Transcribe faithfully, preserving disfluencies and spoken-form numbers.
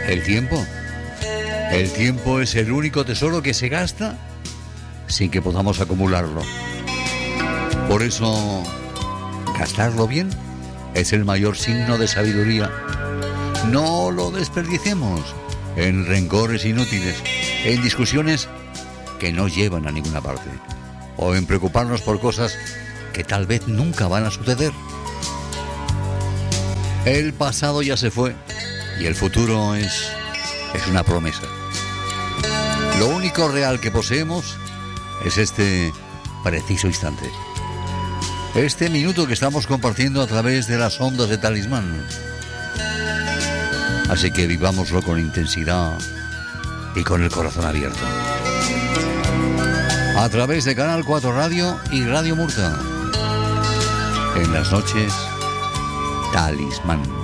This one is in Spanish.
El tiempo. El tiempo es el único tesoro que se gasta sin que podamos acumularlo. Por eso, gastarlo bien es el mayor signo de sabiduría. No lo desperdiciemos en rencores inútiles, en discusiones que no llevan a ninguna parte, o en preocuparnos por cosas que tal vez nunca van a suceder. El pasado ya se fue y el futuro es, es una promesa. Lo único real que poseemos es este preciso instante. Este minuto que estamos compartiendo a través de las ondas de Talismán. Así que vivámoslo con intensidad y con el corazón abierto. A través de Canal cuatro Radio y Radio Murcia. En las noches, Talismán.